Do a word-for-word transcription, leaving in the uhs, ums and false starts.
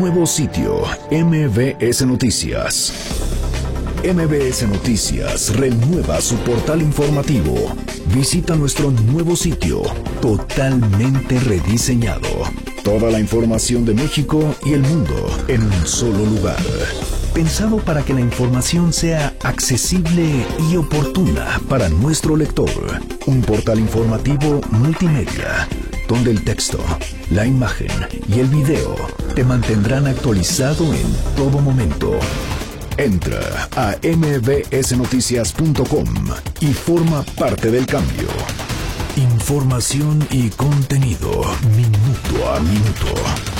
nuevo sitio, M V S Noticias. M V S Noticias renueva su portal informativo. Visita nuestro nuevo sitio, totalmente rediseñado. Toda la información de México y el mundo en un solo lugar. Pensado para que la información sea accesible y oportuna para nuestro lector. Un portal informativo multimedia, donde el texto, la imagen y el video te mantendrán actualizado en todo momento. Entra a m v s noticias punto com y forma parte del cambio. Información y contenido minuto a minuto.